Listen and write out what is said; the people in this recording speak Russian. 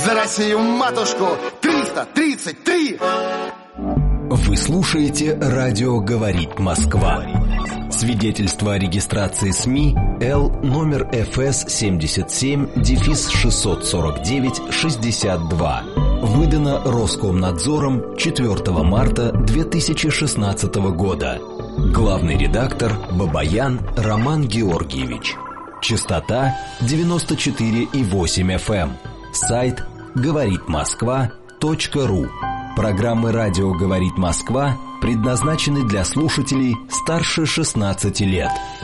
За Россию-матушку 333! Вы слушаете «Радио говорит Москва». Свидетельство о регистрации СМИ Л номер ФС 77-649-62. Выдано Роскомнадзором 4 марта 2016 года. Главный редактор Бабаян Роман Георгиевич. Частота 94,8 FM. Сайт говоритмосква.ру. Программы «Радио говорит Москва» предназначены для слушателей старше 16 лет.